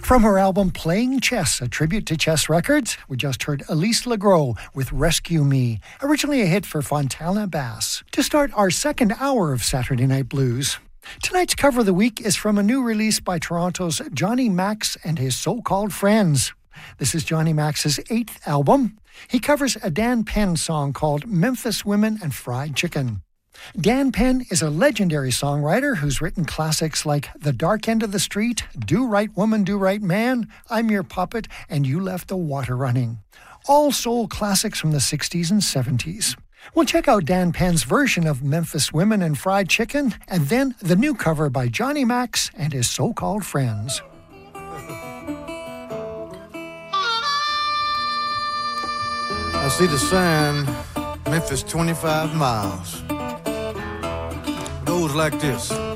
From her album Playing Chess, a tribute to Chess Records, we just heard Elise Legros with Rescue Me, originally a hit for Fontana Bass. To start our second hour of Saturday Night Blues, tonight's cover of the week is from a new release by Toronto's Johnny Max and his so-called friends. This is Johnny Max's 8th album. He covers a Dan Penn song called Memphis Women and Fried Chicken. Dan Penn is a legendary songwriter who's written classics like The Dark End of the Street, Do Right Woman, Do Right Man, I'm Your Puppet, and You Left the Water Running. All soul classics from the 60s and 70s. We'll check out Dan Penn's version of Memphis Women and Fried Chicken, and then the new cover by Johnny Max and his so-called friends. I see the sign, Memphis 25 miles. Goes like this.